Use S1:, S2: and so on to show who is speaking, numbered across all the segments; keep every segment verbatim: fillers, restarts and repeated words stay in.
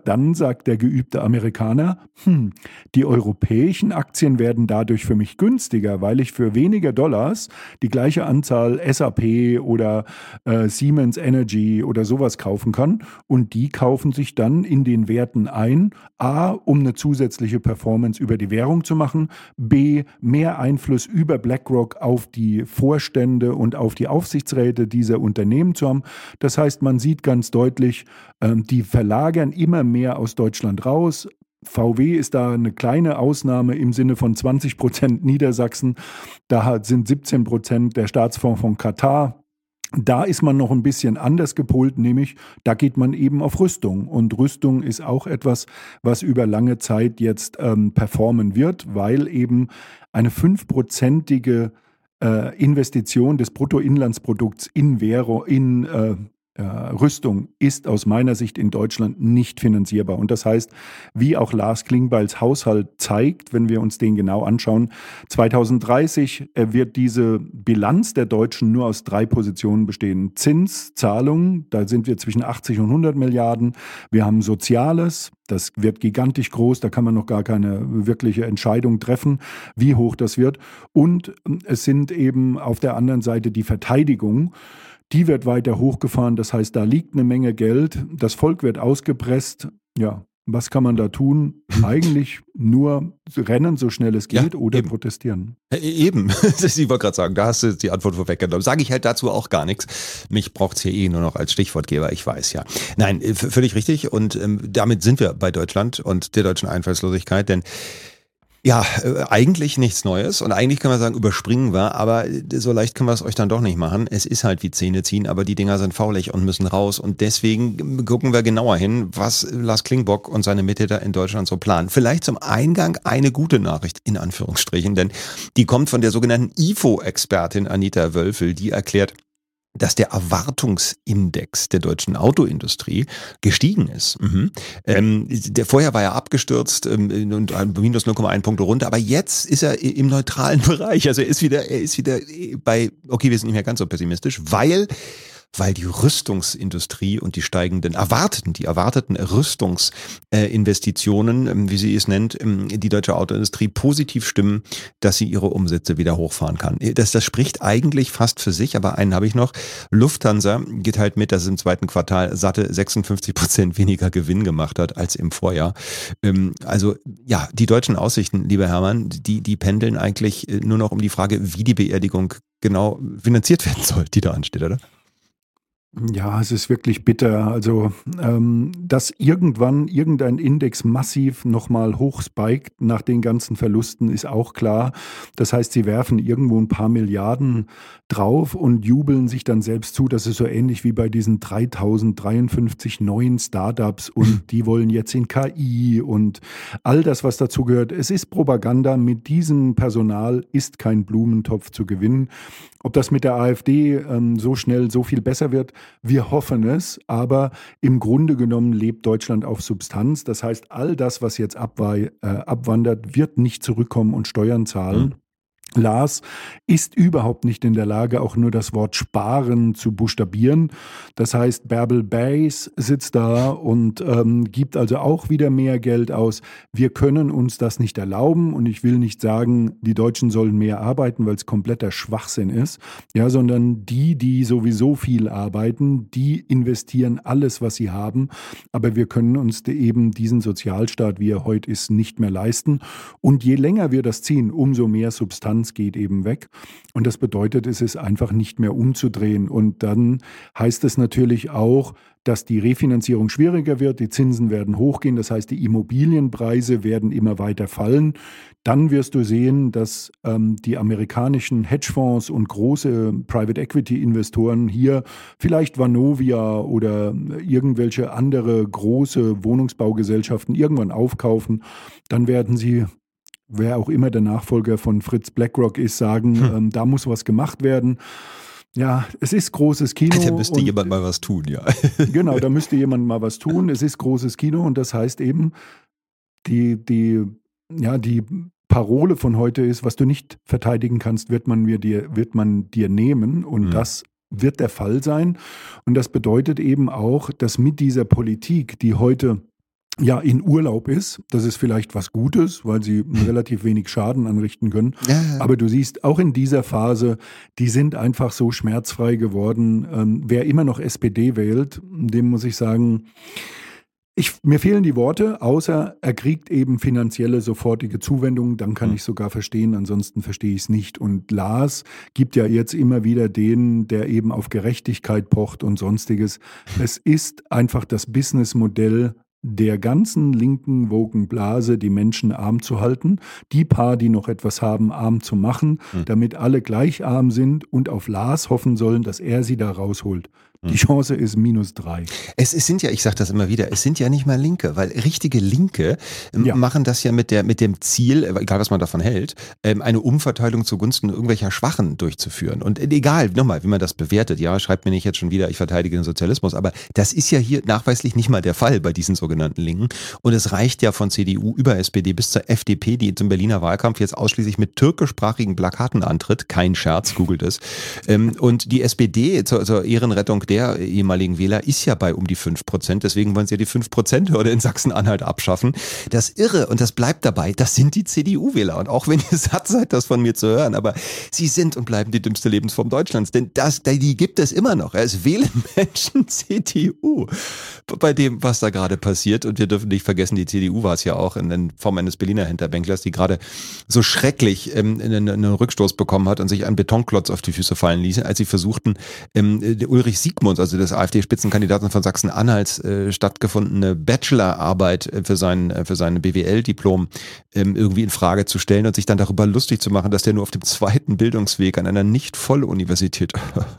S1: dann sagt der geübte Amerikaner, hm, die europäischen Aktien werden dadurch für mich günstiger, weil ich für weniger Dollars die gleiche Anzahl S A P oder äh, Siemens Energy oder sowas kaufen kann. Und die kaufen sich dann in den Werten ein, A, um eine zusätzliche Performance über die Währung zu machen, B, mehr Einfluss über BlackRock auf die Vorstände und auf die Aufsichtsräte dieser Unternehmen zu haben. Das heißt, man sieht ganz deutlich, ähm, die verlagern immer mehr aus Deutschland raus. V W ist da eine kleine Ausnahme im Sinne von zwanzig Prozent Niedersachsen. Da sind siebzehn Prozent der Staatsfonds von Katar. Da ist man noch ein bisschen anders gepolt, nämlich da geht man eben auf Rüstung. Und Rüstung ist auch etwas, was über lange Zeit jetzt ähm, performen wird, weil eben eine fünfprozentige äh, Investition des Bruttoinlandsprodukts in Währung, in äh, äh, Rüstung ist aus meiner Sicht in Deutschland nicht finanzierbar. Und das heißt, wie auch Lars Klingbeils Haushalt zeigt, wenn wir uns den genau anschauen, zwanzig dreißig wird diese Bilanz der Deutschen nur aus drei Positionen bestehen. Zins, Zahlungen, da sind wir zwischen achtzig und hundert Milliarden. Wir haben Soziales, das wird gigantisch groß, da kann man noch gar keine wirkliche Entscheidung treffen, wie hoch das wird. Und es sind eben auf der anderen Seite die Verteidigung. Die wird weiter hochgefahren, das heißt, da liegt eine Menge Geld, das Volk wird ausgepresst. Ja, was kann man da tun? Eigentlich nur rennen, so schnell es geht, ja, oder eben protestieren.
S2: Eben, ich wollte gerade sagen, da hast du die Antwort vorweggenommen. Sage ich halt dazu auch gar nichts. Mich braucht es hier eh nur noch als Stichwortgeber, ich weiß ja. Nein, v- völlig richtig und ähm, damit sind wir bei Deutschland und der deutschen Einfallslosigkeit, denn ja, äh, eigentlich nichts Neues und eigentlich können wir sagen, überspringen wir, aber so leicht können wir es euch dann doch nicht machen. Es ist halt wie Zähne ziehen, aber die Dinger sind faulig und müssen raus und deswegen gucken wir genauer hin, was Lars Klingbock und seine Mittäter in Deutschland so planen. Vielleicht zum Eingang eine gute Nachricht, in Anführungsstrichen, denn die kommt von der sogenannten I F O-Expertin Anita Wölfel, die erklärt, dass der Erwartungsindex der deutschen Autoindustrie gestiegen ist. Mhm. Ähm, der vorher war ja abgestürzt ähm, und minus null Komma eins Punkte runter, aber jetzt ist er im neutralen Bereich. Also er ist wieder, er ist wieder bei, okay, wir sind nicht mehr ganz so pessimistisch, weil weil die Rüstungsindustrie und die steigenden, erwarteten, die erwarteten Rüstungsinvestitionen, wie sie es nennt, die deutsche Autoindustrie positiv stimmen, dass sie ihre Umsätze wieder hochfahren kann. Das, das spricht eigentlich fast für sich, aber einen habe ich noch. Lufthansa geht halt mit, dass es im zweiten Quartal satte sechsundfünfzig Prozent weniger Gewinn gemacht hat als im Vorjahr. Also ja, die deutschen Aussichten, lieber Hermann, die, die pendeln eigentlich nur noch um die Frage, wie die Beerdigung genau finanziert werden soll, die da ansteht, oder?
S1: Ja, es ist wirklich bitter. Also, ähm, dass irgendwann irgendein Index massiv nochmal hochspiked nach den ganzen Verlusten, ist auch klar. Das heißt, sie werfen irgendwo ein paar Milliarden drauf und jubeln sich dann selbst zu. Das ist so ähnlich wie bei diesen dreitausenddreiundfünfzig neuen Startups und die wollen jetzt in K I und all das, was dazu gehört. Es ist Propaganda. Mit diesem Personal ist kein Blumentopf zu gewinnen. Ob das mit der AfD ähm, so schnell so viel besser wird, wir hoffen es, aber im Grunde genommen lebt Deutschland auf Substanz. Das heißt, all das, was jetzt abwei- äh, abwandert, wird nicht zurückkommen und Steuern zahlen. Mhm. Lars ist überhaupt nicht in der Lage, auch nur das Wort sparen zu buchstabieren. Das heißt, Bärbel Bays sitzt da und ähm, gibt also auch wieder mehr Geld aus. Wir können uns das nicht erlauben und ich will nicht sagen, die Deutschen sollen mehr arbeiten, weil es kompletter Schwachsinn ist, ja, sondern die, die sowieso viel arbeiten, die investieren alles, was sie haben. Aber wir können uns eben diesen Sozialstaat, wie er heute ist, nicht mehr leisten. Und je länger wir das ziehen, umso mehr Substanz geht eben weg. Und das bedeutet, es ist einfach nicht mehr umzudrehen. Und dann heißt es natürlich auch, dass die Refinanzierung schwieriger wird, die Zinsen werden hochgehen, das heißt, die Immobilienpreise werden immer weiter fallen. Dann wirst du sehen, dass ähm, die amerikanischen Hedgefonds und große Private Equity Investoren hier vielleicht Vonovia oder irgendwelche andere große Wohnungsbaugesellschaften irgendwann aufkaufen. Dann werden sie, wer auch immer der Nachfolger von Fritz BlackRock ist, sagen, hm. ähm, da muss was gemacht werden. Ja, es ist großes Kino.
S2: Da müsste
S1: und,
S2: jemand mal was tun, ja.
S1: Genau, da müsste jemand mal was tun. Es ist großes Kino und das heißt eben, die, die, ja, die Parole von heute ist, was du nicht verteidigen kannst, wird man, mir dir, wird man dir nehmen und mhm. das wird der Fall sein. Und das bedeutet eben auch, dass mit dieser Politik, die heute ja in Urlaub ist. Das ist vielleicht was Gutes, weil sie relativ wenig Schaden anrichten können.
S2: Ja, ja.
S1: Aber du siehst, auch in dieser Phase, die sind einfach so schmerzfrei geworden. Ähm, wer immer noch S P D wählt, dem muss ich sagen, ich, mir fehlen die Worte, außer er kriegt eben finanzielle sofortige Zuwendungen, dann kann
S2: Mhm.
S1: ich sogar verstehen, ansonsten verstehe ich es nicht. Und Lars gibt ja jetzt immer wieder den, der eben auf Gerechtigkeit pocht und sonstiges. Es ist einfach das Businessmodell der ganzen linken woken Blase, die Menschen arm zu halten, die paar, die noch etwas haben, arm zu machen,
S2: Mhm.
S1: damit alle gleich arm sind und auf Lars hoffen sollen, dass er sie da rausholt. Die Chance ist minus drei.
S2: Es, es sind ja, ich sage das immer wieder, es sind ja nicht mal Linke, weil richtige Linke ähm,
S1: Ja.
S2: machen das ja mit der mit dem Ziel, äh, egal was man davon hält, ähm, eine Umverteilung zugunsten irgendwelcher Schwachen durchzuführen. Und äh, egal, nochmal, wie man das bewertet, ja, schreibt mir nicht jetzt schon wieder, ich verteidige den Sozialismus, aber das ist ja hier nachweislich nicht mal der Fall bei diesen sogenannten Linken. Und es reicht ja von C D U über S P D bis zur F D P, die zum Berliner Wahlkampf jetzt ausschließlich mit türkischsprachigen Plakaten antritt. Kein Scherz, googelt es. Ähm, und die S P D zur, zur Ehrenrettung der ehemaligen Wähler ist ja bei um die fünf Prozent. Deswegen wollen sie ja die fünf Prozent Hürde in Sachsen-Anhalt abschaffen. Das Irre, und das bleibt dabei, das sind die C D U-Wähler. Und auch wenn ihr satt seid, das von mir zu hören, aber sie sind und bleiben die dümmste Lebensform Deutschlands. Denn das, die gibt es immer noch. Es wählen Menschen C D U bei dem, was da gerade passiert. Und wir dürfen nicht vergessen, die C D U war es ja auch in, in Form eines Berliner Hinterbänklers, die gerade so schrecklich ähm, einen, einen Rückstoß bekommen hat und sich einen Betonklotz auf die Füße fallen ließen, als sie versuchten, ähm, Ulrich Siegmunds, also des AfD-Spitzenkandidaten von Sachsen-Anhalt, äh, stattgefundene Bachelorarbeit äh, für sein, äh, für sein B W L-Diplom ähm, irgendwie in Frage zu stellen und sich dann darüber lustig zu machen, dass der nur auf dem zweiten Bildungsweg an einer nicht Volluniversität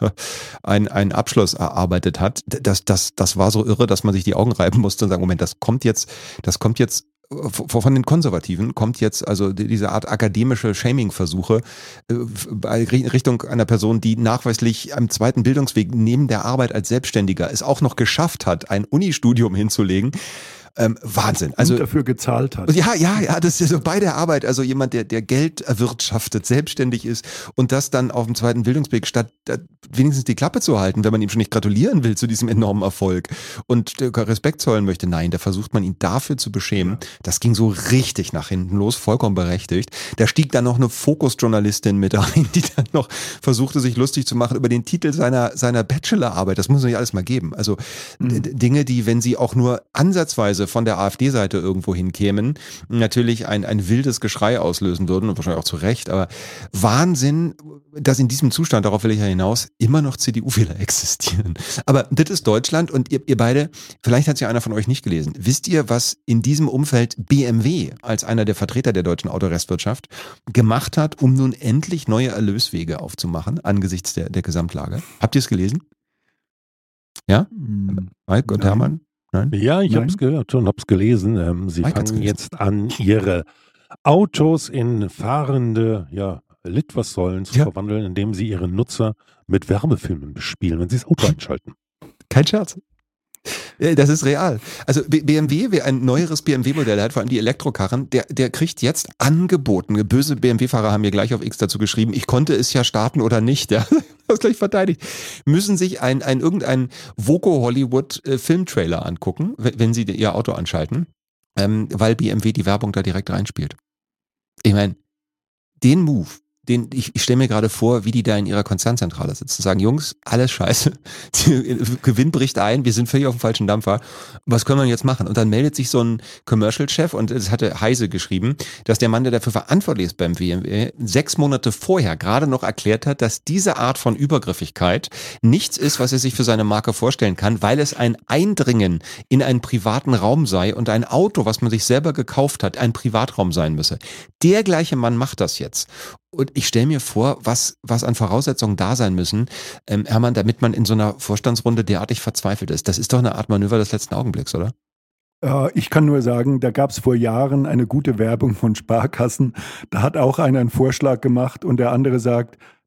S2: einen, einen Abschluss erarbeitet hat. Das, das, das war so irre, dass man sich die Augen reiben musste und sagen, Moment, das kommt jetzt, das kommt jetzt von den Konservativen kommt jetzt also diese Art akademische Shaming-Versuche in Richtung einer Person, die nachweislich am zweiten Bildungsweg neben der Arbeit als Selbstständiger es auch noch geschafft hat, ein Unistudium hinzulegen. Ähm, Wahnsinn. Also,
S1: und dafür gezahlt hat.
S2: Ja, ja, ja, das ist so bei der Arbeit, also jemand, der, der Geld erwirtschaftet, selbstständig ist und das dann auf dem zweiten Bildungsweg, statt wenigstens die Klappe zu halten, wenn man ihm schon nicht gratulieren will zu diesem enormen Erfolg und Respekt zollen möchte. Nein, da versucht man ihn dafür zu beschämen. Ja. Das ging so richtig nach hinten los, vollkommen berechtigt. Da stieg dann noch eine Fokus-Journalistin mit rein, die dann noch versuchte, sich lustig zu machen über den Titel seiner, seiner Bachelorarbeit. Das muss man nicht alles mal geben. Also mhm. Dinge, die, wenn sie auch nur ansatzweise von der AfD-Seite irgendwo hinkämen, natürlich ein, ein wildes Geschrei auslösen würden und wahrscheinlich auch zu Recht, aber Wahnsinn, dass in diesem Zustand, darauf will ich ja hinaus, immer noch C D U-Wähler existieren. Aber das ist Deutschland und ihr, ihr beide, vielleicht hat es ja einer von euch nicht gelesen, wisst ihr, was in diesem Umfeld B M W als einer der Vertreter der deutschen Autorestwirtschaft gemacht hat, um nun endlich neue Erlöswege aufzumachen angesichts der, der Gesamtlage? Habt ihr es gelesen? Ja? Mike und Hermann?
S3: Nein? Ja, ich habe es gehört und habe es gelesen. Ähm, sie Mike fangen jetzt an, ihre Autos in fahrende ja, Litfaßsäulen zu ja. verwandeln, indem sie ihre Nutzer mit Werbefilmen bespielen, wenn sie das Auto einschalten.
S2: Kein Scherz. Das ist real. Also B M W, wer ein neueres B M W-Modell hat, vor allem die Elektrokarren, der, der kriegt jetzt angeboten. Böse B M W-Fahrer haben mir gleich auf X dazu geschrieben, ich konnte es ja starten oder nicht. Ja, das gleich verteidigt. Müssen sich ein, ein irgendein Voco Hollywood äh, Filmtrailer angucken, wenn sie ihr Auto anschalten, ähm, weil B M W die Werbung da direkt reinspielt. Ich meine, den Move, Den, ich, ich stelle mir gerade vor, wie die da in ihrer Konzernzentrale sitzen, sagen, Jungs, alles scheiße, Gewinn bricht ein, wir sind völlig auf dem falschen Dampfer, was können wir jetzt machen? Und dann meldet sich so ein Commercial-Chef, und es hatte Heise geschrieben, dass der Mann, der dafür verantwortlich ist beim B M W, sechs Monate vorher gerade noch erklärt hat, dass diese Art von Übergriffigkeit nichts ist, was er sich für seine Marke vorstellen kann, weil es ein Eindringen in einen privaten Raum sei und ein Auto, was man sich selber gekauft hat, ein Privatraum sein müsse. Der gleiche Mann macht das jetzt. Und ich stelle mir vor, was, was an Voraussetzungen da sein müssen, ähm, Hermann, damit man in so einer Vorstandsrunde derartig verzweifelt ist. Das ist doch eine Art Manöver des letzten Augenblicks, oder?
S1: Äh, ich kann nur sagen, da gab es vor Jahren eine gute Werbung von Sparkassen. Da hat auch einer einen Vorschlag gemacht und der andere sagt,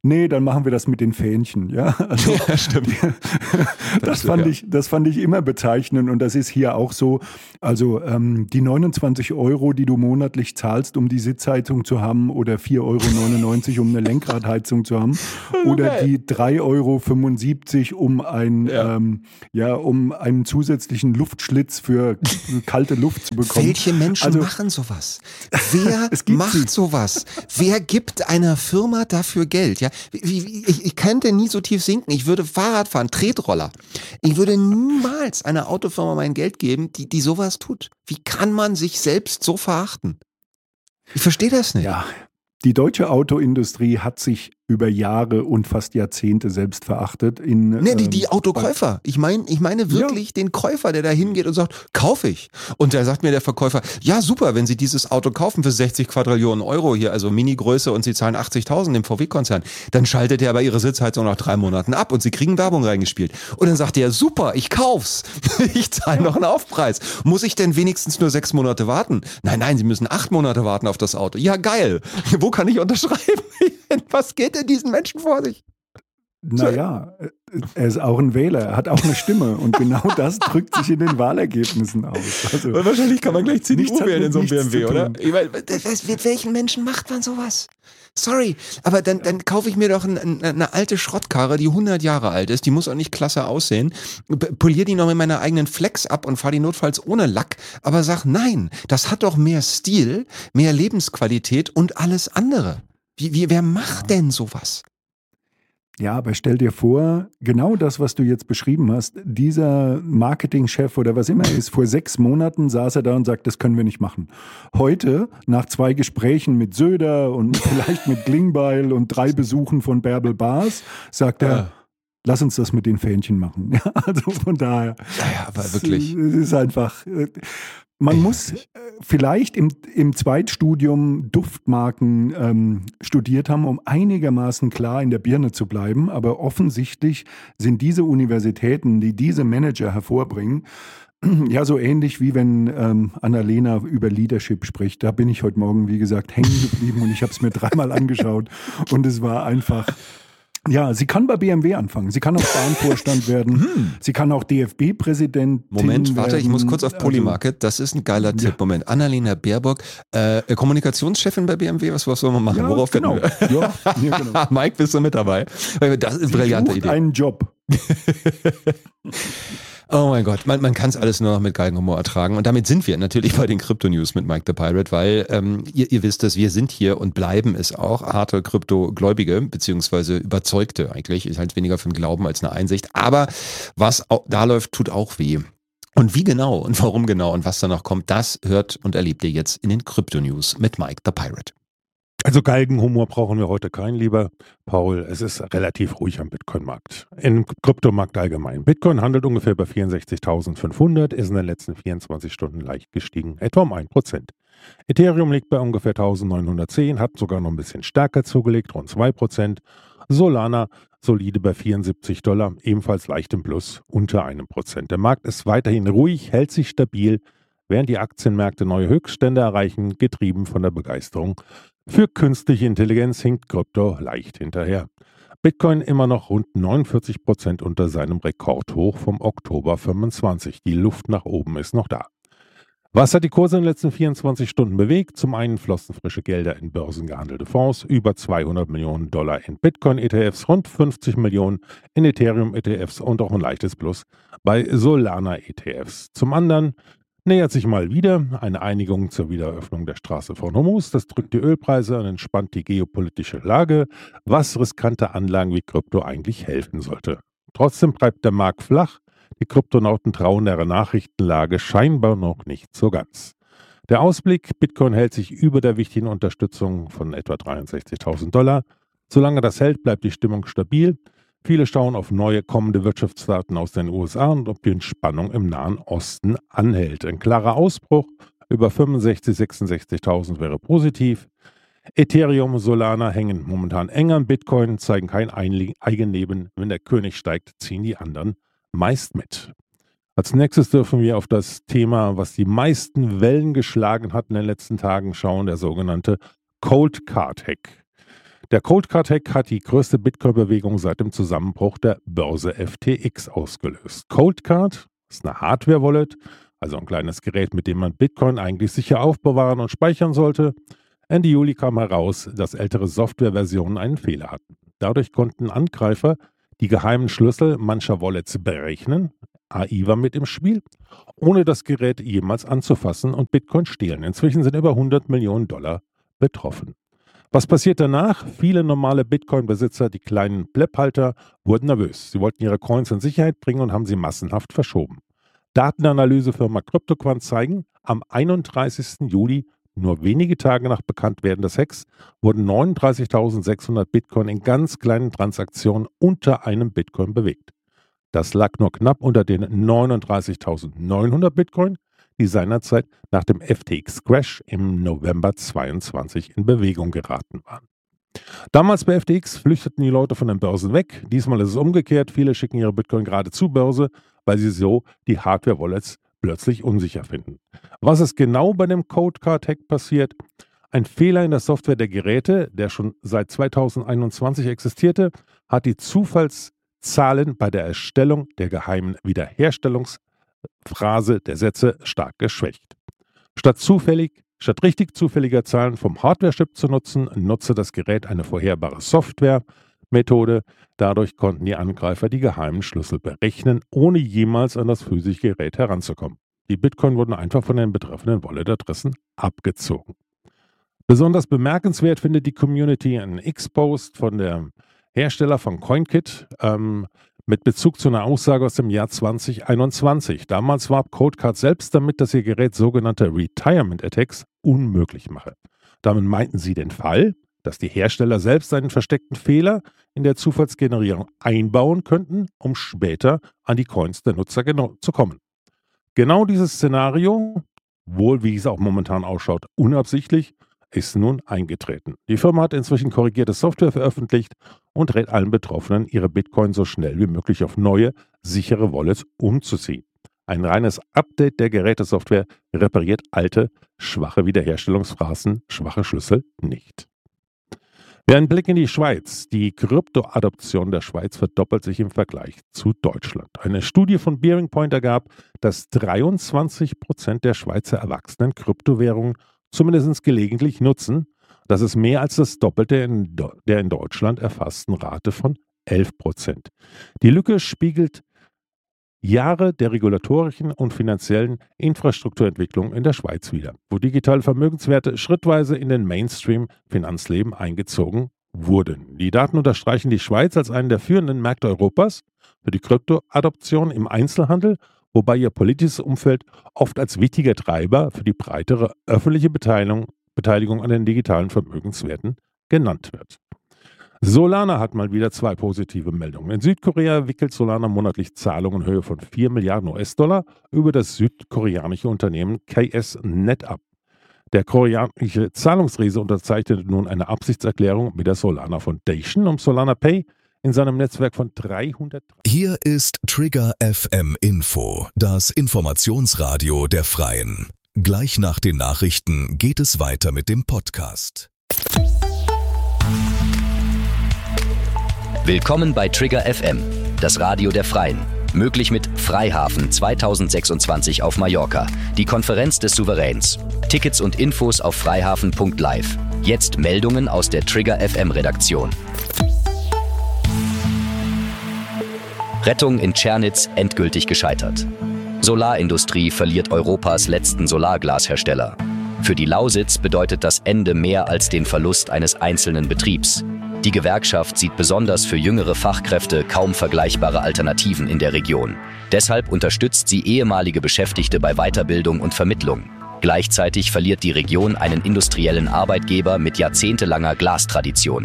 S1: nee, dann machen wir das mit den Fähnchen. Ja, also,
S2: ja stimmt.
S1: das, das, fand ja. ich, das fand ich immer bezeichnend und das ist hier auch so. Also ähm, die neunundzwanzig Euro, die du monatlich zahlst, um die Sitzheizung zu haben oder vier Euro neunundneunzig, um eine Lenkradheizung zu haben oder okay. die drei Euro fünfundsiebzig, um, ein, ja. Ähm, ja, um einen zusätzlichen Luftschlitz für kalte Luft zu bekommen.
S2: Welche Menschen also, machen sowas? Wer macht sie. sowas? Wer gibt einer Firma dafür Geld? Ja, ich, ich, ich könnte nie so tief sinken. Ich würde Fahrrad fahren, Tretroller. Ich würde niemals einer Autofirma mein Geld geben, die, die sowas tut. Wie kann man sich selbst so verachten? Ich verstehe das nicht.
S1: Ja, die deutsche Autoindustrie hat sich über Jahre und fast Jahrzehnte selbst verachtet. In,
S2: nee, die, die Autokäufer. Ich meine ich meine wirklich ja. den Käufer, der da hingeht und sagt, kaufe ich. Und da sagt mir der Verkäufer, ja super, wenn Sie dieses Auto kaufen für sechzig Quadrillionen Euro hier, also Mini-Größe und Sie zahlen achtzigtausend im V W-Konzern, dann schaltet er aber Ihre Sitzheizung nach drei Monaten ab und Sie kriegen Werbung reingespielt. Und dann sagt er, super, ich kauf's. Ich zahle ja. noch einen Aufpreis. Muss ich denn wenigstens nur sechs Monate warten? Nein, nein, Sie müssen acht Monate warten auf das Auto. Ja, geil. Wo kann ich unterschreiben? Was geht denn diesen Menschen vor sich?
S1: Naja, er ist auch ein Wähler, er hat auch eine Stimme und genau das drückt sich in den Wahlergebnissen aus.
S2: Also, wahrscheinlich kann man gleich C D U wählen in so einem B M W, oder? Ich meine, mit welchen Menschen macht man sowas? Sorry, aber dann, dann kaufe ich mir doch ein, ein, eine alte Schrottkarre, die hundert Jahre alt ist, die muss auch nicht klasse aussehen, poliere die noch mit meiner eigenen Flex ab und fahre die notfalls ohne Lack, aber sag, nein, das hat doch mehr Stil, mehr Lebensqualität und alles andere. Wie, wie, wer macht denn sowas?
S1: Ja, aber stell dir vor, genau das, was du jetzt beschrieben hast, dieser Marketingchef oder was immer er ist, vor sechs Monaten saß er da und sagt, das können wir nicht machen. Heute, nach zwei Gesprächen mit Söder und vielleicht mit Klingbeil und drei Besuchen von Bärbel Baas, sagt er, ja. lass uns das mit den Fähnchen machen. Ja, also von daher.
S2: Ja, ja, aber wirklich.
S1: Es ist einfach... Man muss vielleicht im, im Zweitstudium Duftmarken ähm, studiert haben, um einigermaßen klar in der Birne zu bleiben. Aber offensichtlich sind diese Universitäten, die diese Manager hervorbringen, ja so ähnlich wie wenn ähm, Annalena über Leadership spricht. Da bin ich heute Morgen, wie gesagt, hängen geblieben und ich habe es mir dreimal angeschaut. Und es war einfach... Ja, sie kann bei B M W anfangen. Sie kann auch Bahnvorstand werden. Hm. Sie kann auch D F B-Präsidentin
S2: Moment, warte,
S1: werden.
S2: Ich muss kurz auf Polymarket. Das ist ein geiler Tipp. Ja. Moment, Annalena Baerbock, äh, Kommunikationschefin bei B M W. Was, was sollen wir machen?
S1: Ja,
S2: Worauf
S1: genau. Ja, ja, genau.
S2: Mike, bist du mit dabei? Das ist eine
S1: sie
S2: brillante
S1: sucht
S2: Idee.
S1: einen Job.
S2: Oh mein Gott, man, man kann es alles nur noch mit Galgenhumor ertragen. Und damit sind wir natürlich bei den Krypto-News mit Mike the Pirate, weil ähm, ihr, ihr wisst es, wir sind hier und bleiben es auch, harte Krypto-Gläubige, beziehungsweise Überzeugte eigentlich. Ist halt weniger für den Glauben als eine Einsicht. Aber was auch, da läuft, tut auch weh. Und wie genau und warum genau und was da noch kommt, das hört und erlebt ihr jetzt in den Krypto-News mit Mike the Pirate.
S3: Also Galgenhumor brauchen wir heute keinen, lieber Paul. Es ist relativ ruhig am Bitcoin-Markt. Im Kryptomarkt allgemein. Bitcoin handelt ungefähr bei vierundsechzigtausendfünfhundert, ist in den letzten vierundzwanzig Stunden leicht gestiegen, etwa um ein Prozent. Ethereum liegt bei ungefähr eintausendneunhundertzehn, hat sogar noch ein bisschen stärker zugelegt, rund zwei Prozent. Solana solide bei vierundsiebzig Dollar, ebenfalls leicht im Plus, unter einem Prozent. Der Markt ist weiterhin ruhig, hält sich stabil, während die Aktienmärkte neue Höchststände erreichen, getrieben von der Begeisterung für künstliche Intelligenz hinkt Krypto leicht hinterher. Bitcoin immer noch rund neunundvierzig Prozent unter seinem Rekordhoch vom Oktober fünfundzwanzig. Die Luft nach oben ist noch da. Was hat die Kurse in den letzten vierundzwanzig Stunden bewegt? Zum einen flossen frische Gelder in börsengehandelte Fonds, über zweihundert Millionen Dollar in Bitcoin-E T Fs, rund fünfzig Millionen in Ethereum-E T Fs und auch ein leichtes Plus bei Solana-E T Fs. Zum anderen nähert sich mal wieder eine Einigung zur Wiedereröffnung der Straße von Hormuz. Das drückt die Ölpreise und entspannt die geopolitische Lage, was riskante Anlagen wie Krypto eigentlich helfen sollte. Trotzdem bleibt der Markt flach. Die Kryptonauten trauen der Nachrichtenlage scheinbar noch nicht so ganz. Der Ausblick: Bitcoin hält sich über der wichtigen Unterstützung von etwa dreiundsechzigtausend Dollar. Solange das hält, bleibt die Stimmung stabil. Viele schauen auf neue kommende Wirtschaftsdaten aus den U S A und ob die Entspannung im Nahen Osten anhält. Ein klarer Ausbruch über fünfundsechzigtausend, sechsundsechzigtausend wäre positiv. Ethereum, Solana hängen momentan eng an Bitcoin, zeigen kein Eigenleben. Wenn der König steigt, ziehen die anderen meist mit. Als nächstes dürfen wir auf das Thema, was die meisten Wellen geschlagen hat in den letzten Tagen, schauen, der sogenannte Cold Card Hack. Der Coldcard-Hack hat die größte Bitcoin-Bewegung seit dem Zusammenbruch der Börse F T X ausgelöst. Coldcard ist eine Hardware-Wallet, also ein kleines Gerät, mit dem man Bitcoin eigentlich sicher aufbewahren und speichern sollte. Ende Juli kam heraus, dass ältere Softwareversionen einen Fehler hatten. Dadurch konnten Angreifer die geheimen Schlüssel mancher Wallets berechnen, A I war mit im Spiel, ohne das Gerät jemals anzufassen und Bitcoin stehlen. Inzwischen sind über hundert Millionen Dollar betroffen. Was passiert danach? Viele normale Bitcoin-Besitzer, die kleinen Blepphalter, wurden nervös. Sie wollten ihre Coins in Sicherheit bringen und haben sie massenhaft verschoben. Datenanalysefirma CryptoQuant zeigen, am einunddreißigsten Juli, nur wenige Tage nach Bekanntwerden des Hacks, wurden neununddreißigtausendsechshundert Bitcoin in ganz kleinen Transaktionen unter einem Bitcoin bewegt. Das lag nur knapp unter den neununddreißigtausendneunhundert Bitcoin, die seinerzeit nach dem F T X-Crash im November zweiundzwanzig in Bewegung geraten waren. Damals bei F T X flüchteten die Leute von den Börsen weg. Diesmal ist es umgekehrt. Viele schicken ihre Bitcoin gerade zur Börse, weil sie so die Hardware-Wallets plötzlich unsicher finden. Was ist genau bei dem Coldcard-Hack passiert? Ein Fehler in der Software der Geräte, der schon seit zweitausendeinundzwanzig existierte, hat die Zufallszahlen bei der Erstellung der geheimen Wiederherstellungsphrase der Sätze stark geschwächt. Statt zufällig, statt richtig zufälliger Zahlen vom Hardware-Chip zu nutzen, nutzte das Gerät eine vorherbare Software-Methode. Dadurch konnten die Angreifer die geheimen Schlüssel berechnen, ohne jemals an das physische Gerät heranzukommen. Die Bitcoin wurden einfach von den betreffenden Wallet-Adressen abgezogen. Besonders bemerkenswert findet die Community einen X-Post von dem Hersteller von CoinKit ähm, mit Bezug zu einer Aussage aus dem Jahr zweitausendeinundzwanzig. Damals warb Coldcard selbst damit, dass ihr Gerät sogenannte Retirement Attacks unmöglich mache. Damit meinten sie den Fall, dass die Hersteller selbst einen versteckten Fehler in der Zufallsgenerierung einbauen könnten, um später an die Coins der Nutzer genau zu kommen. Genau dieses Szenario, wohl wie es auch momentan ausschaut, unabsichtlich, ist nun eingetreten. Die Firma hat inzwischen korrigierte Software veröffentlicht und rät allen Betroffenen, ihre Bitcoin so schnell wie möglich auf neue, sichere Wallets umzuziehen. Ein reines Update der Gerätesoftware repariert alte, schwache Wiederherstellungsphrasen, schwache Schlüssel nicht. Wir einen Blick in die Schweiz. Die Kryptoadoption der Schweiz verdoppelt sich im Vergleich zu Deutschland. Eine Studie von Bearing Point ergab, dass dreiundzwanzig Prozent der Schweizer Erwachsenen Kryptowährungen zumindest gelegentlich nutzen. Das ist mehr als das Doppelte in der in Deutschland erfassten Rate von elf Prozent. Die Lücke spiegelt Jahre der regulatorischen und finanziellen Infrastrukturentwicklung in der Schweiz wider, wo digitale Vermögenswerte schrittweise in den Mainstream-Finanzleben eingezogen wurden. Die Daten unterstreichen die Schweiz als einen der führenden Märkte Europas für die Kryptoadoption im Einzelhandel, wobei ihr politisches Umfeld oft als wichtiger Treiber für die breitere öffentliche Beteiligung, Beteiligung an den digitalen Vermögenswerten genannt wird. Solana hat mal wieder zwei positive Meldungen. In Südkorea wickelt Solana monatlich Zahlungen in Höhe von vier Milliarden U S-Dollar über das südkoreanische Unternehmen K S Net ab. Der koreanische Zahlungsriese unterzeichnet nun eine Absichtserklärung mit der Solana Foundation, um Solana Pay in seinem Netzwerk von dreihundert...
S4: Hier ist Trigger F M Info, das Informationsradio der Freien. Gleich nach den Nachrichten geht es weiter mit dem Podcast.
S5: Willkommen bei Trigger F M, das Radio der Freien. Möglich mit Freihafen zweitausendsechsundzwanzig auf Mallorca, die Konferenz des Souveräns. Tickets und Infos auf freihafen punkt live. Jetzt Meldungen aus der Trigger F M-Redaktion. Rettung in Tschernitz endgültig gescheitert. Solarindustrie verliert Europas letzten Solarglashersteller. Für die Lausitz bedeutet das Ende mehr als den Verlust eines einzelnen Betriebs. Die Gewerkschaft sieht besonders für jüngere Fachkräfte kaum vergleichbare Alternativen in der Region. Deshalb unterstützt sie ehemalige Beschäftigte bei Weiterbildung und Vermittlung. Gleichzeitig verliert die Region einen industriellen Arbeitgeber mit jahrzehntelanger Glastradition.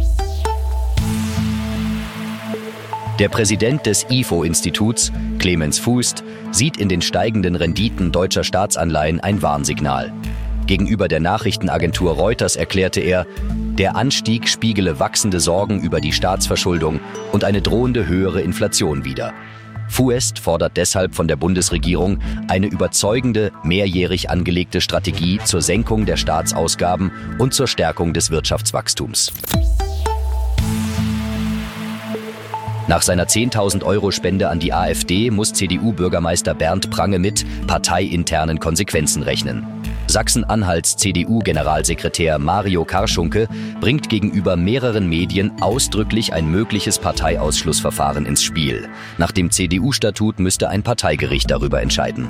S5: Der Präsident des I F O-Instituts, Clemens Fuest, sieht in den steigenden Renditen deutscher Staatsanleihen ein Warnsignal. Gegenüber der Nachrichtenagentur Reuters erklärte er, der Anstieg spiegele wachsende Sorgen über die Staatsverschuldung und eine drohende höhere Inflation wider. Fuest fordert deshalb von der Bundesregierung eine überzeugende, mehrjährig angelegte Strategie zur Senkung der Staatsausgaben und zur Stärkung des Wirtschaftswachstums. Nach seiner zehntausend Euro Spende an die AfD muss C D U-Bürgermeister Bernd Prange mit parteiinternen Konsequenzen rechnen. Sachsen-Anhalts C D U-Generalsekretär Mario Karschunke bringt gegenüber mehreren Medien ausdrücklich ein mögliches Parteiausschlussverfahren ins Spiel. Nach dem C D U-Statut müsste ein Parteigericht darüber entscheiden.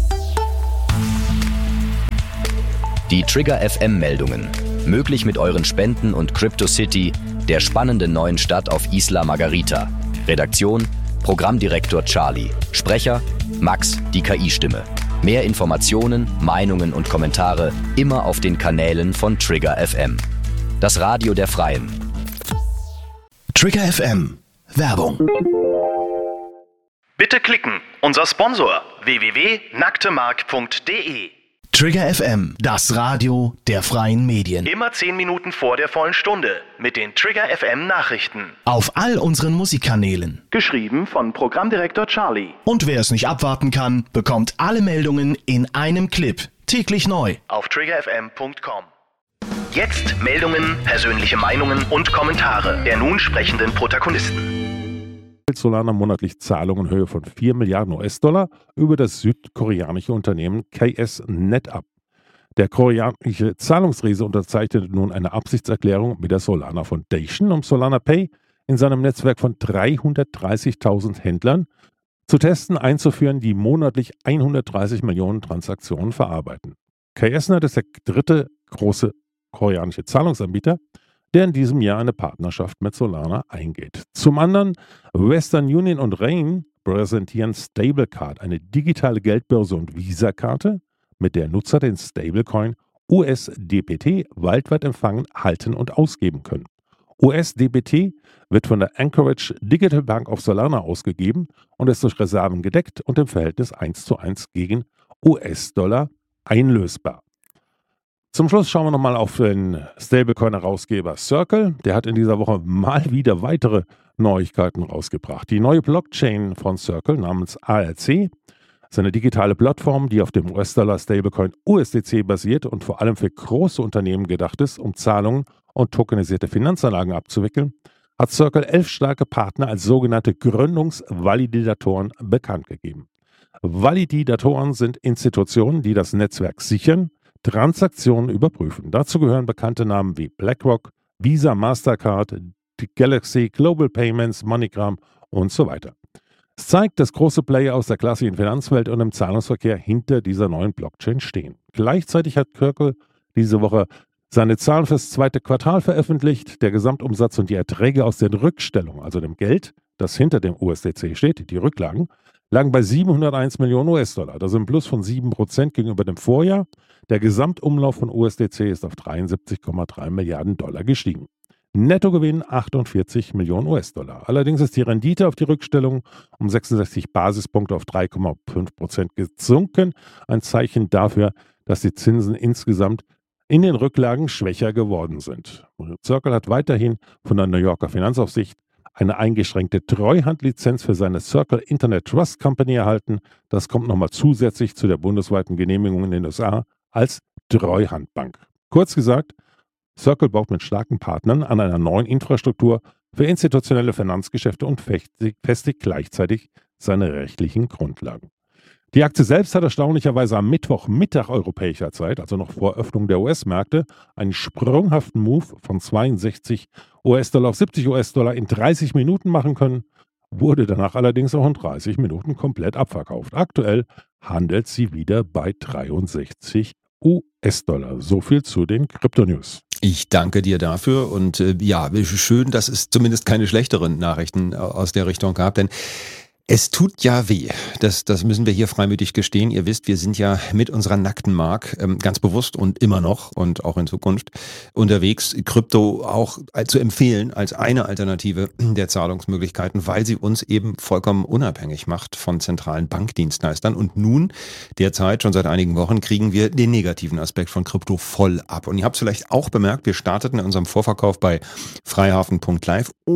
S5: Die Trigger F M-Meldungen. Möglich mit euren Spenden und Crypto City, der spannenden neuen Stadt auf Isla Margarita. Redaktion: Programmdirektor Charlie. Sprecher: Max, die K I-Stimme. Mehr Informationen, Meinungen und Kommentare immer auf den Kanälen von Trigger F M. Das Radio der Freien.
S6: Trigger F M. Werbung.
S7: Bitte klicken. Unser Sponsor w w w punkt nacktemark punkt de.
S6: Trigger F M, das Radio der freien Medien.
S7: Immer zehn Minuten vor der vollen Stunde mit den Trigger F M Nachrichten.
S6: Auf all unseren Musikkanälen.
S7: Geschrieben von Programmdirektor Charlie.
S6: Und wer es nicht abwarten kann, bekommt alle Meldungen in einem Clip. Täglich neu.
S7: Auf trigger f m punkt com. Jetzt Meldungen, persönliche Meinungen und Kommentare der nun sprechenden Protagonisten.
S3: Solana monatlich Zahlungen in Höhe von vier Milliarden U S-Dollar über das südkoreanische Unternehmen K S NetApp. Der koreanische Zahlungsriese unterzeichnet nun eine Absichtserklärung mit der Solana Foundation, um Solana Pay in seinem Netzwerk von dreihundertdreißigtausend Händlern zu testen, einzuführen, die monatlich hundertdreißig Millionen Transaktionen verarbeiten. K S Net ist der dritte große koreanische Zahlungsanbieter, der in diesem Jahr eine Partnerschaft mit Solana eingeht. Zum anderen, Western Union und Rain präsentieren Stablecard, eine digitale Geldbörse und Visa-Karte, mit der Nutzer den Stablecoin U S D P T weltweit empfangen, halten und ausgeben können. U S D P T wird von der Anchorage Digital Bank of Solana ausgegeben und ist durch Reserven gedeckt und im Verhältnis eins zu eins gegen U S-Dollar einlösbar. Zum Schluss schauen wir nochmal auf den Stablecoin-Herausgeber Circle. Der hat in dieser Woche mal wieder weitere Neuigkeiten rausgebracht. Die neue Blockchain von Circle namens A R C ist eine digitale Plattform, die auf dem U S-Dollar-Stablecoin U S D C basiert und vor allem für große Unternehmen gedacht ist, um Zahlungen und tokenisierte Finanzanlagen abzuwickeln, hat Circle elf starke Partner als sogenannte Gründungsvalidatoren bekannt gegeben. Validatoren sind Institutionen, die das Netzwerk sichern, Transaktionen überprüfen. Dazu gehören bekannte Namen wie BlackRock, Visa, Mastercard, Galaxy, Global Payments, MoneyGram und so weiter. Es zeigt, dass große Player aus der klassischen Finanzwelt und im Zahlungsverkehr hinter dieser neuen Blockchain stehen. Gleichzeitig hat Circle diese Woche seine Zahlen fürs zweite Quartal veröffentlicht. Der Gesamtumsatz und die Erträge aus den Rückstellungen, also dem Geld, das hinter dem U S D C steht, die Rücklagen, lagen bei siebenhunderteins Millionen U S-Dollar. Das ist ein Plus von sieben Prozent gegenüber dem Vorjahr. Der Gesamtumlauf von U S D C ist auf dreiundsiebzig Komma drei Milliarden Dollar gestiegen. Nettogewinn achtundvierzig Millionen U S-Dollar. Allerdings ist die Rendite auf die Rückstellung um sechsundsechzig Basispunkte auf drei Komma fünf Prozent gesunken. Ein Zeichen dafür, dass die Zinsen insgesamt in den Rücklagen schwächer geworden sind. Circle hat weiterhin von der New Yorker Finanzaufsicht eine eingeschränkte Treuhandlizenz für seine Circle Internet Trust Company erhalten. Das kommt nochmal zusätzlich zu der bundesweiten Genehmigung in den U S A als Treuhandbank. Kurz gesagt, Circle baut mit starken Partnern an einer neuen Infrastruktur für institutionelle Finanzgeschäfte und festigt gleichzeitig seine rechtlichen Grundlagen. Die Aktie selbst hat erstaunlicherweise am Mittwochmittag europäischer Zeit, also noch vor Öffnung der U S-Märkte, einen sprunghaften Move von zweiundsechzig U S-Dollar auf siebzig U S-Dollar in dreißig Minuten machen können, wurde danach allerdings auch in dreißig Minuten komplett abverkauft. Aktuell handelt sie wieder bei dreiundsechzig U S-Dollar. So viel zu den Krypto-News.
S2: Ich danke dir dafür und äh, ja, schön, dass es zumindest keine schlechteren Nachrichten aus der Richtung gab, denn es tut ja weh, das, das müssen wir hier freimütig gestehen. Ihr wisst, wir sind ja mit unserer nackten Mark ähm, ganz bewusst und immer noch und auch in Zukunft unterwegs, Krypto auch zu empfehlen als eine Alternative der Zahlungsmöglichkeiten, weil sie uns eben vollkommen unabhängig macht von zentralen Bankdienstleistern. Und nun, derzeit schon seit einigen Wochen, kriegen wir den negativen Aspekt von Krypto voll ab. Und ihr habt es vielleicht auch bemerkt, wir starteten in unserem Vorverkauf bei freihafen punkt live ohne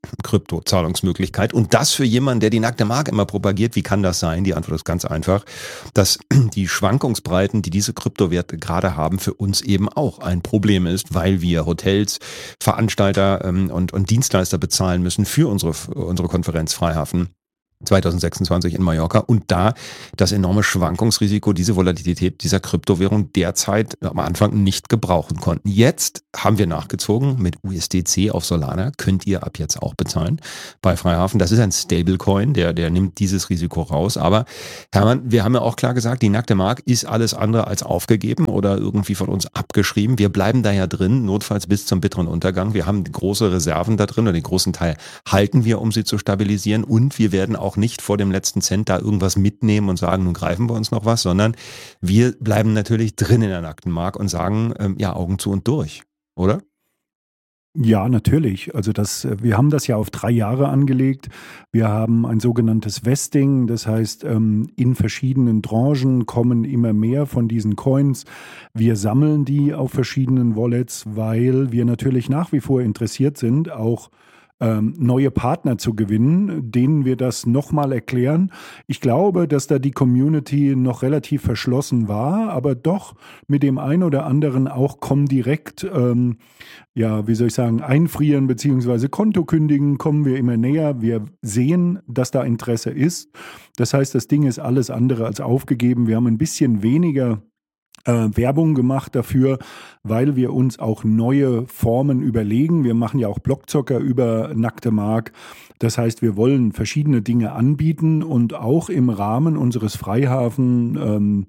S2: Kryptozahlungsmöglichkeit. Und das für jemanden, der die nackte Mark immer propagiert. Wie kann das sein? Die Antwort ist ganz einfach, dass die Schwankungsbreiten, die diese Kryptowerte gerade haben, für uns eben auch ein Problem ist, weil wir Hotels, Veranstalter ähm, und, und Dienstleister bezahlen müssen für unsere, unsere Konferenz Freihafen zwanzig sechsundzwanzig in Mallorca und da das enorme Schwankungsrisiko, diese Volatilität dieser Kryptowährung derzeit am Anfang nicht gebrauchen konnten. Jetzt haben wir nachgezogen mit U S D C auf Solana, könnt ihr ab jetzt auch bezahlen bei Freihafen. Das ist ein Stablecoin, der, der nimmt dieses Risiko raus. Aber Hermann, wir haben ja auch klar gesagt, die nackte Mark ist alles andere als aufgegeben oder irgendwie von uns abgeschrieben. Wir bleiben da ja drin, notfalls bis zum bitteren Untergang. Wir haben große Reserven da drin und den großen Teil halten wir, um sie zu stabilisieren und wir werden auch nicht vor dem letzten Cent da irgendwas mitnehmen und sagen, nun greifen wir uns noch was, sondern wir bleiben natürlich drin in der nackten Mark und sagen, ähm, ja, Augen zu und durch, oder?
S1: Ja, natürlich. Also das, wir haben das ja auf drei Jahre angelegt. Wir haben ein sogenanntes Vesting, das heißt, in verschiedenen Tranchen kommen immer mehr von diesen Coins. Wir sammeln die auf verschiedenen Wallets, weil wir natürlich nach wie vor interessiert sind, auch neue Partner zu gewinnen, denen wir das nochmal erklären. Ich glaube, dass da die Community noch relativ verschlossen war, aber doch mit dem einen oder anderen auch Comdirect, ähm, ja, wie soll ich sagen, einfrieren bzw. Konto kündigen, kommen wir immer näher. Wir sehen, dass da Interesse ist. Das heißt, das Ding ist alles andere als aufgegeben. Wir haben ein bisschen weniger Äh, Werbung gemacht dafür, weil wir uns auch neue Formen überlegen. Wir machen ja auch Blockzocker über nackte Mark. Das heißt, wir wollen verschiedene Dinge anbieten und auch im Rahmen unseres Freihafen ähm,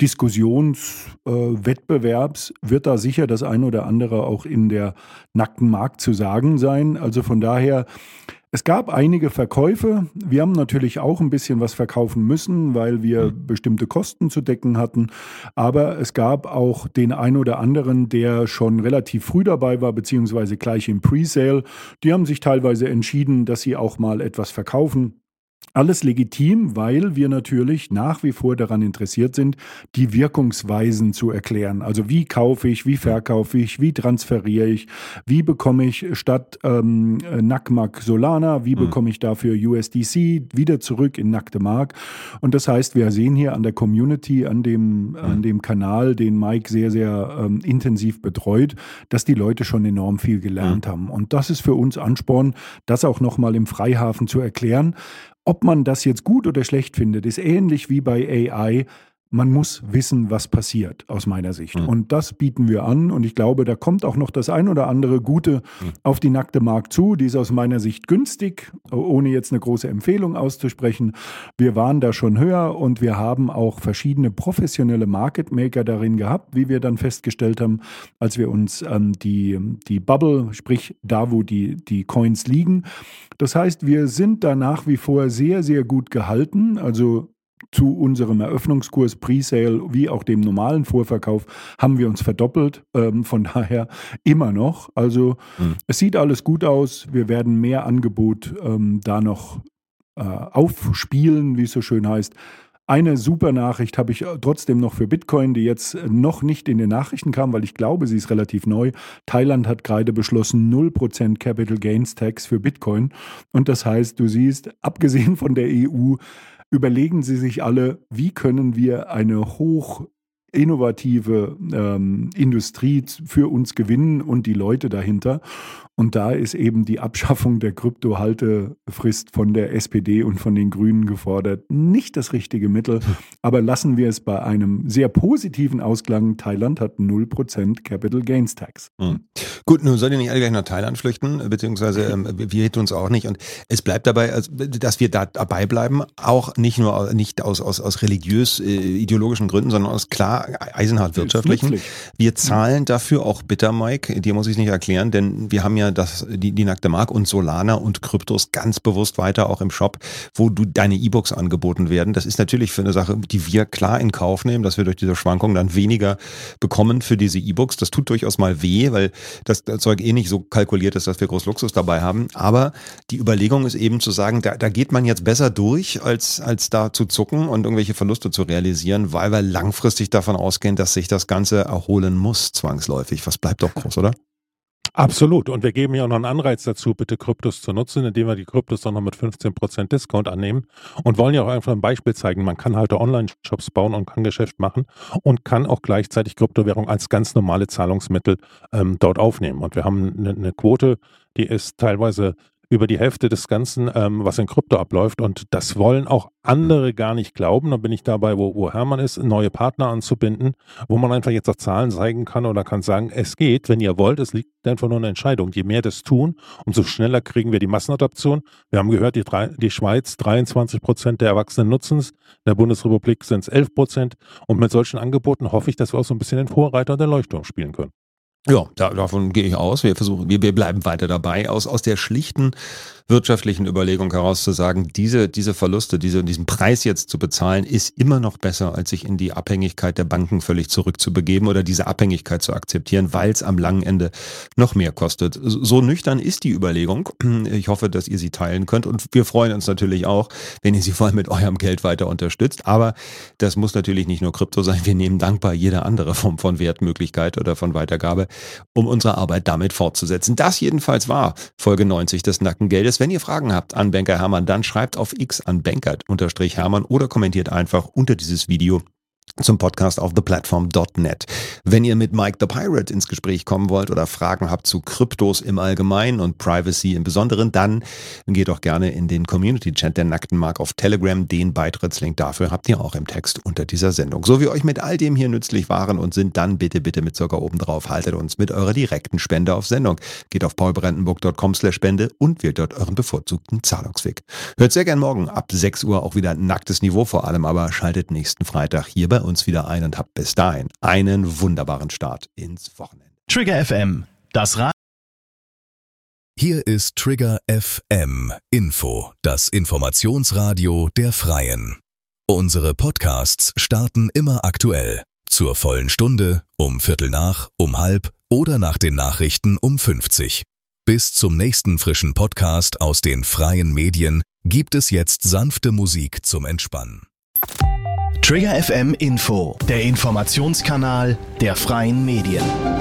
S1: Diskussionswettbewerbs äh, wird da sicher das ein oder andere auch in der nackten Mark zu sagen sein. Also von daher, es gab einige Verkäufe. Wir haben natürlich auch ein bisschen was verkaufen müssen, weil wir bestimmte Kosten zu decken hatten. Aber es gab auch den ein oder anderen, der schon relativ früh dabei war, beziehungsweise gleich im Presale. Die haben sich teilweise entschieden, dass sie auch mal etwas verkaufen. Alles legitim, weil wir natürlich nach wie vor daran interessiert sind, die Wirkungsweisen zu erklären. Also wie kaufe ich, wie verkaufe ich, wie transferiere ich, wie bekomme ich statt ähm, Nackmark Solana, wie bekomme ich dafür U S D C wieder zurück in nackte Mark. Und das heißt, wir sehen hier an der Community, an dem, an dem Kanal, den Mike sehr, sehr ähm, intensiv betreut, dass die Leute schon enorm viel gelernt haben. Und das ist für uns Ansporn, das auch nochmal im Freihafen zu erklären. Ob man das jetzt gut oder schlecht findet, ist ähnlich wie bei A I. Man muss wissen, was passiert, aus meiner Sicht. Mhm. Und das bieten wir an. Und ich glaube, da kommt auch noch das ein oder andere Gute mhm. auf die nackte Mark zu. Die ist aus meiner Sicht günstig, ohne jetzt eine große Empfehlung auszusprechen. Wir waren da schon höher und wir haben auch verschiedene professionelle Market Maker darin gehabt, wie wir dann festgestellt haben, als wir uns ähm, die, die Bubble, sprich da, wo die, die Coins liegen. Das heißt, wir sind da nach wie vor sehr, sehr gut gehalten. Also zu unserem Eröffnungskurs, Presale, wie auch dem normalen Vorverkauf, haben wir uns verdoppelt. Ähm, von daher immer noch. Also mhm. es sieht alles gut aus. Wir werden mehr Angebot ähm, da noch äh, aufspielen, wie es so schön heißt. Eine super Nachricht habe ich trotzdem noch für Bitcoin, die jetzt noch nicht in den Nachrichten kam, weil ich glaube, sie ist relativ neu. Thailand hat gerade beschlossen, null Prozent Capital Gains Tax für Bitcoin. Und das heißt, du siehst, abgesehen von der E U, überlegen sie sich alle, wie können wir eine hoch innovative ähm, Industrie für uns gewinnen und die Leute dahinter. Und da ist eben die Abschaffung der Kryptohaltefrist von der S P D und von den Grünen gefordert. Nicht das richtige Mittel, aber lassen wir es bei einem sehr positiven Ausklang. Thailand hat null Prozent Capital Gains Tax.
S2: Hm. Gut, nun sollen die nicht alle gleich nach Thailand flüchten, beziehungsweise ähm, wir hätten uns auch nicht. Und es bleibt dabei, also, dass wir da dabei bleiben, auch nicht nur nicht aus, aus, aus religiös-ideologischen Gründen, sondern aus klar eisenhart wirtschaftlichen. Wir zahlen dafür auch bitter, Mike, dir muss ich es nicht erklären, denn wir haben ja das, die, die nackte Mark und Solana und Kryptos ganz bewusst weiter auch im Shop, wo du deine E-Books angeboten werden. Das ist natürlich für eine Sache, die wir klar in Kauf nehmen, dass wir durch diese Schwankungen dann weniger bekommen für diese E-Books. Das tut durchaus mal weh, weil das Zeug eh nicht so kalkuliert ist, dass wir groß Luxus dabei haben. Aber die Überlegung ist eben zu sagen, da, da geht man jetzt besser durch, als, als da zu zucken und irgendwelche Verluste zu realisieren, weil wir langfristig davon ausgehen, dass sich das Ganze erholen muss, zwangsläufig. Was bleibt doch groß, oder?
S3: Absolut. Und wir geben ja auch noch einen Anreiz dazu, bitte Kryptos zu nutzen, indem wir die Kryptos dann noch mit fünfzehn Prozent Discount annehmen und wollen ja auch einfach ein Beispiel zeigen. Man kann halt Online-Shops bauen und kann Geschäft machen und kann auch gleichzeitig Kryptowährung als ganz normale Zahlungsmittel ähm, dort aufnehmen. Und wir haben eine, eine Quote, die ist teilweise über die Hälfte des Ganzen, ähm, was in Krypto abläuft. Und das wollen auch andere gar nicht glauben. Da bin ich dabei, wo, wo Hermann ist, neue Partner anzubinden, wo man einfach jetzt auch Zahlen zeigen kann oder kann sagen, es geht, wenn ihr wollt, es liegt einfach nur eine Entscheidung. Je mehr das tun, umso schneller kriegen wir die Massenadaption. Wir haben gehört, die, drei, die Schweiz, dreiundzwanzig Prozent der Erwachsenen nutzen es, in der Bundesrepublik sind es elf Prozent. Und mit solchen Angeboten hoffe ich, dass wir auch so ein bisschen den Vorreiter der Leuchtturm spielen können.
S2: Ja, da, davon gehe ich aus. Wir versuchen, wir, wir bleiben weiter dabei. Aus, aus der schlichten wirtschaftlichen Überlegung heraus zu sagen, diese, diese Verluste, diese, diesen Preis jetzt zu bezahlen, ist immer noch besser, als sich in die Abhängigkeit der Banken völlig zurückzubegeben oder diese Abhängigkeit zu akzeptieren, weil es am langen Ende noch mehr kostet. So nüchtern ist die Überlegung. Ich hoffe, dass ihr sie teilen könnt und wir freuen uns natürlich auch, wenn ihr sie vor allem mit eurem Geld weiter unterstützt. Aber das muss natürlich nicht nur Krypto sein. Wir nehmen dankbar jede andere Form von Wertmöglichkeit oder von Weitergabe, um unsere Arbeit damit fortzusetzen. Das jedenfalls war Folge neunzig des Nackengeldes. Wenn ihr Fragen habt an Banker Hermann, dann schreibt auf X an Bankert-Hermann oder kommentiert einfach unter dieses Video zum Podcast auf the platform dot net. Wenn ihr mit Mike the Pirate ins Gespräch kommen wollt oder Fragen habt zu Kryptos im Allgemeinen und Privacy im Besonderen, dann geht doch gerne in den Community-Chat der Nackten Mark auf Telegram. Den Beitrittslink dafür habt ihr auch im Text unter dieser Sendung. So wie euch mit all dem hier nützlich waren und sind, dann bitte, bitte mit Zucker oben drauf. Haltet uns mit eurer direkten Spende auf Sendung. Geht auf paulbrandenburg dot com slash spende und wählt dort euren bevorzugten Zahlungsweg. Hört sehr gern morgen ab sechs Uhr auch wieder nacktes Niveau vor allem, aber schaltet nächsten Freitag hier bei uns wieder ein und habt bis dahin einen wunderbaren Start ins Wochenende.
S6: Trigger F M, das Ra-
S4: Hier ist Trigger F M Info, das Informationsradio der Freien. Unsere Podcasts starten immer aktuell. Zur vollen Stunde, um Viertel nach, um halb oder nach den Nachrichten um fünfzig. Bis zum nächsten frischen Podcast aus den freien Medien gibt es jetzt sanfte Musik zum Entspannen.
S6: Trigger F M Info, der Informationskanal der freien Medien.